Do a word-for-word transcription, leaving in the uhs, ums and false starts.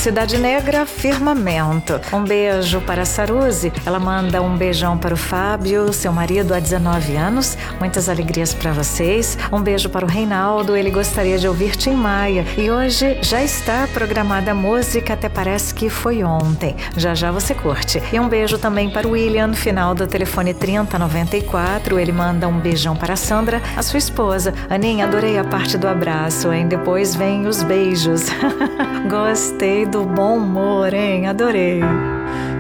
Cidade Negra, Firmamento. Um beijo para a Saruzi. Ela manda um beijão para o Fábio, seu marido há dezenove anos. Muitas alegrias para vocês. Um beijo para o Reinaldo. Ele gostaria de ouvir Tim Maia. E hoje já está programada a música, até parece que foi ontem. Já já você curte. E um beijo também para o William, final do telefone trinta noventa e quatro. Ele manda um beijão para a Sandra, a sua esposa. Aninha, adorei a parte do abraço, hein? Depois vem os beijos. Gostei do bom humor, hein? Adorei.